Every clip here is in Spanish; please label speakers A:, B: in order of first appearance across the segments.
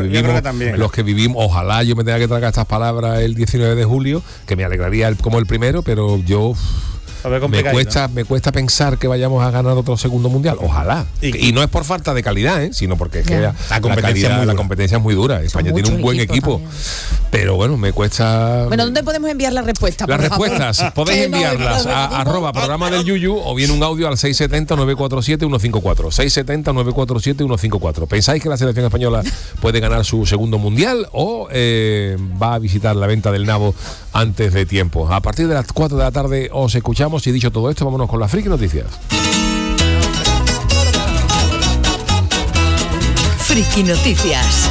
A: sobrevivimos, los que vivimos, ojalá yo me tenga que tragar estas palabras el 19 de julio, que me alegraría como el primero, pero yo... Me cuesta pensar que vayamos a ganar otro segundo mundial. Ojalá. Y no es por falta de calidad, ¿eh? Sino porque es que la competencia es muy dura. España tiene un buen equipo. También. Pero bueno, me cuesta...
B: Bueno, ¿dónde podemos enviar las respuestas?
A: Las respuestas podéis enviarlas a @programa del Yuyu o bien un audio al 670-947-154. 670-947-154. ¿Pensáis que la selección española puede ganar su segundo mundial o va a visitar la venta del nabo antes de tiempo? A partir de las 4 de la tarde os escuchamos. Y dicho todo esto, vámonos con las friki noticias.
C: Friki noticias.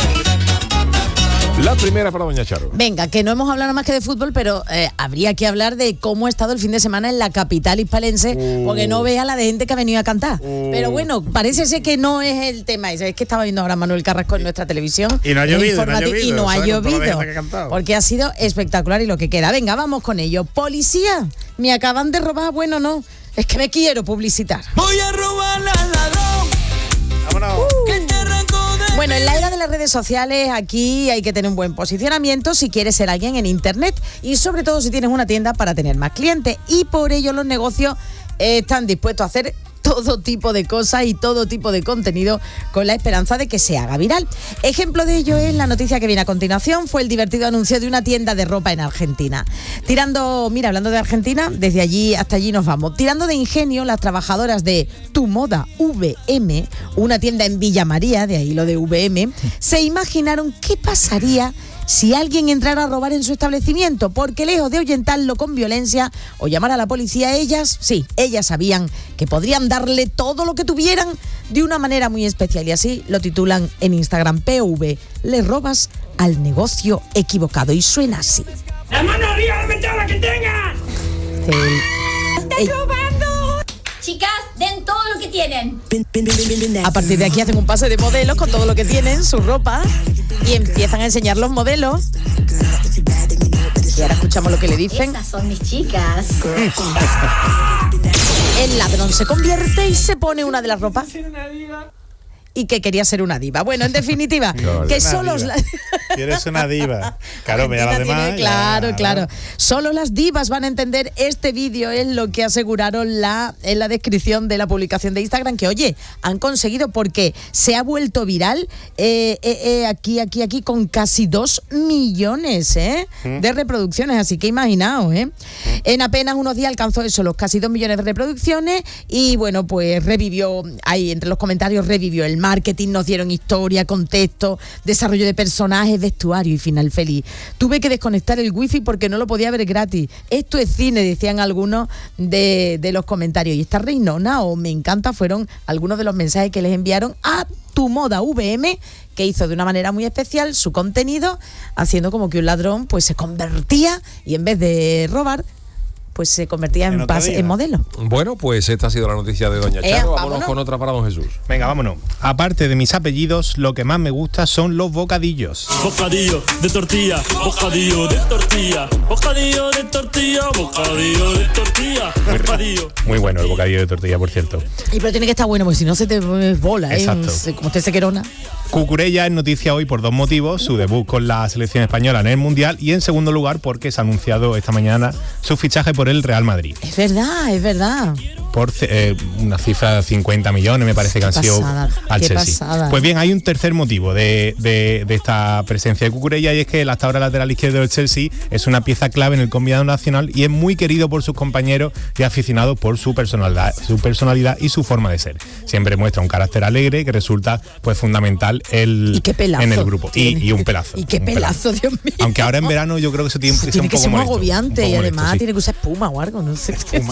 A: La primera para doña Charo.
B: Venga, que no hemos hablado nada más que de fútbol, pero habría que hablar de cómo ha estado el fin de semana en la capital hispalense, porque no vea la de gente que ha venido a cantar. Pero bueno, parece ser que no es el tema ese. Es que estaba viendo ahora a Manuel Carrasco en nuestra televisión.
D: Y no ha llovido,
B: porque ha sido espectacular y lo que queda. Venga, vamos con ello. Policía, me acaban de robar. Bueno, no, es que me quiero publicitar.
E: Voy a robar al ladrón.
D: Vámonos.
B: Bueno, en la era de las redes sociales, aquí hay que tener un buen posicionamiento si quieres ser alguien en internet y sobre todo si tienes una tienda para tener más clientes, y por ello los negocios están dispuestos a hacer todo tipo de cosas y todo tipo de contenido con la esperanza de que se haga viral. Ejemplo de ello es la noticia que viene a continuación. Fue el divertido anuncio de una tienda de ropa en Argentina. Hablando de Argentina, desde allí hasta allí nos vamos. Tirando de ingenio, las trabajadoras de Tu Moda VM, una tienda en Villa María, de ahí lo de VM, se imaginaron qué pasaría si alguien entrara a robar en su establecimiento, porque lejos de ahuyentarlo con violencia o llamar a la policía, ellas sabían que podrían darle todo lo que tuvieran de una manera muy especial, y así lo titulan en Instagram: PV, le robas al negocio equivocado, y suena así.
E: ¡La mano arriba, la ventana que tengas!
F: ¡Están robando! Chicas, den todo lo que tienen.
B: A partir de aquí hacen un pase de modelos con todo lo que tienen, su ropa, y empiezan a enseñar los modelos. Y ahora escuchamos lo que le dicen.
F: Esas son mis chicas.
B: El ladrón se convierte y se pone una de las ropas. Y que quería ser una diva. Bueno, en definitiva, que solo
D: ¿Quieres una diva? Claro, me llama además.
B: Claro. Solo las divas van a entender este vídeo, es lo que aseguraron en la descripción de la publicación de Instagram, que oye, han conseguido, porque se ha vuelto viral aquí con casi 2 millones de reproducciones, así que imaginaos, en apenas unos días alcanzó eso, los casi 2 millones de reproducciones, y bueno, pues revivió, ahí entre los comentarios revivió el marketing, nos dieron historia, contexto, desarrollo de personajes, vestuario y final feliz. Tuve que desconectar el wifi porque no lo podía ver gratis. Esto es cine, decían algunos de los comentarios. Y esta reinona, me encanta, fueron algunos de los mensajes que les enviaron a Tu Moda VM, que hizo de una manera muy especial su contenido, haciendo como que un ladrón pues se convertía, y en vez de robar, pues se convertía en modelo.
A: Bueno, pues esta ha sido la noticia de doña Charo. Vámonos con otra para don Jesús.
G: Venga, vámonos. Aparte de mis apellidos, lo que más me gusta son los bocadillos.
E: Bocadillo de tortilla, bocadillo de tortilla, bocadillo de tortilla, bocadillo de tortilla, bocadillo.
G: Muy bueno el bocadillo de tortilla, por cierto.
B: Y pero tiene que estar bueno, porque si no se te bola,
G: Exacto.
B: Como usted se querona.
G: Cucurella es noticia hoy por 2 motivos: su debut con la selección española en el Mundial, y en segundo lugar porque se ha anunciado esta mañana su fichaje por el Real Madrid.
B: Es verdad.
G: Por una cifra de 50 millones, me parece que han sido al Chelsea. Pasada. Pues bien, hay un tercer motivo de esta presencia de Cucurella, y es que el hasta ahora lateral izquierdo del Chelsea es una pieza clave en el combinado nacional y es muy querido por sus compañeros y aficionados por su personalidad y su forma de ser. Siempre muestra un carácter alegre que resulta pues fundamental en el grupo. Y un pelazo.
B: Y qué pelazo, Dios mío.
G: Aunque ahora en verano yo creo que eso tiene
B: que ser muy agobiante, y además tiene que usar espuma o algo, no sé.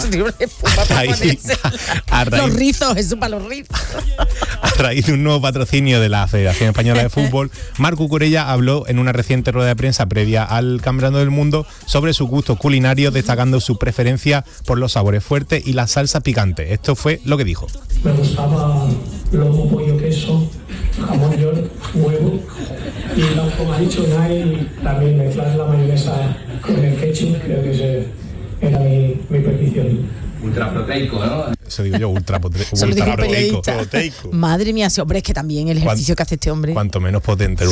B: Los rizos, eso para los rizos.
G: A raíz de un nuevo patrocinio de la Federación Española de Fútbol, Marc Cucurella habló en una reciente rueda de prensa previa al Campeonato del Mundo sobre su gusto culinario, destacando su preferencia por los sabores fuertes y la salsa picante. Esto fue lo que dijo.
H: Me gustaba lomo, pollo, queso, jamón york, huevo, y como ha dicho Nay, también mezclar la mayonesa con el ketchup, creo que ese era mi petición.
I: Ultraproteico, ¿no?
G: Eso digo yo, ultraproteico.
B: Madre mía, ese hombre, es que también el ejercicio que hace este hombre.
G: Cuanto menos potente